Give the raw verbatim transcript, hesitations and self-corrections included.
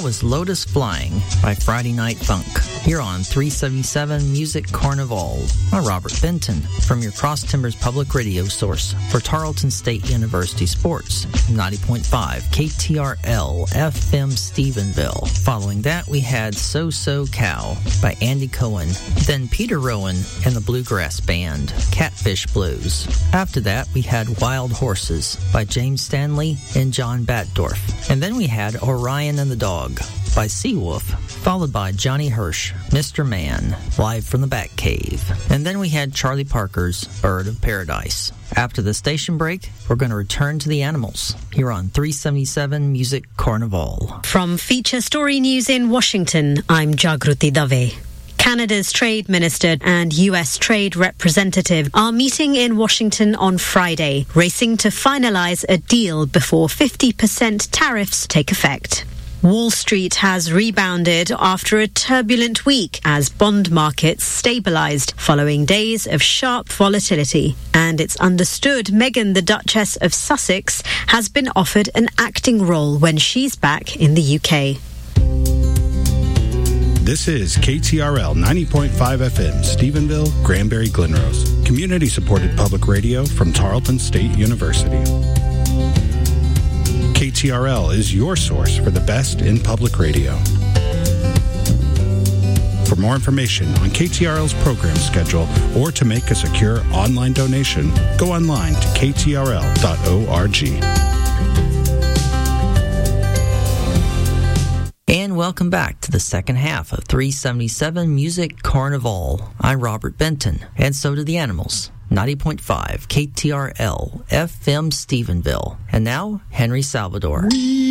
was Lotus Flying by Friday Night Funk, here on three seventy-seven Music Carnival. I'm Robert Benton, from your Cross Timbers Public Radio source for Tarleton State University Sports, ninety point five K T R L F M Stephenville. Following that, we had So So Cow by Andy Cohen, then Peter Rowan and the Bluegrass Band, Catfish Blues. After that, we had Wild Horses by James Stanley and John Batdorf. And then we had Orion and the Dog by Seawolf, followed by Johnny Hirsch, Mister Man, live from the Batcave. And then we had Charlie Parker's Bird of Paradise. After the station break, we're going to return to the animals here on three seventy-seven Music Carnival. From Feature Story News in Washington, I'm Jagruti Dave. Canada's Trade Minister and U S Trade Representative are meeting in Washington on Friday, racing to finalize a deal before fifty percent tariffs take effect. Wall Street has rebounded after a turbulent week as bond markets stabilized following days of sharp volatility. And it's understood Meghan, the Duchess of Sussex, has been offered an acting role when she's back in the U K. This is K T R L ninety point five F M, Stephenville, Granbury, Glenrose. Community-supported public radio from Tarleton State University. K T R L is your source for the best in public radio. For more information on K T R L's program schedule or to make a secure online donation, go online to k t r l dot org. And welcome back to the second half of three seventy-seven Music Carnival. I'm Robert Benton, and so do the animals. ninety point five K T R L F M Stephenville. And now, Henry Salvador.